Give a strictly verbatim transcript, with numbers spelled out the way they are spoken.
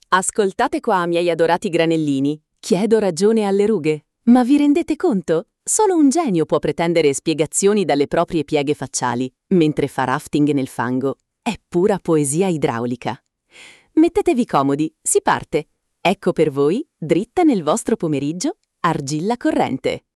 Ascoltate qua, miei adorati granellini. Chiedo ragione alle rughe. Ma vi rendete conto? Solo un genio può pretendere spiegazioni dalle proprie pieghe facciali, mentre fa rafting nel fango. È pura poesia idraulica. Mettetevi comodi, si parte. Ecco per voi, dritta nel vostro pomeriggio, argilla corrente.